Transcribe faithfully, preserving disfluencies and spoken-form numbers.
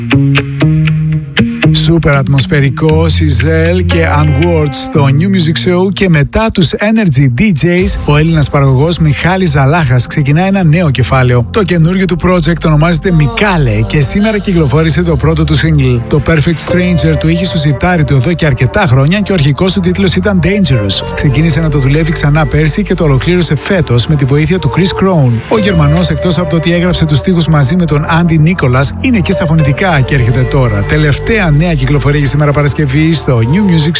Σούπερ ατμοσφαιρικό, Sizzle και Unwords στο New Music Show, και μετά τους Energy ντι τζέις ο Έλληνας παραγωγός Μιχάλης Ζαλάχας ξεκινά ένα νέο κεφάλαιο. Το καινούργιο του project ονομάζεται Μικάλε και σήμερα κυκλοφόρησε το πρώτο του single. Το Perfect Stranger του είχε στο σιρτάρι του εδώ και αρκετά χρόνια και ο αρχικός του τίτλος ήταν Dangerous. Ξεκίνησε να το δουλεύει ξανά πέρσι και το ολοκλήρωσε φέτος με τη βοήθεια του Chris Crown. Ο Γερμανός, εκτός από το ότι έγραψε τους στίχους μαζί με τον Andy Nicholas, είναι και στα φωνητικά και έρχεται τώρα. Τελευταία νέα κυκλοφορία για σήμερα Παρασκευή στο New Music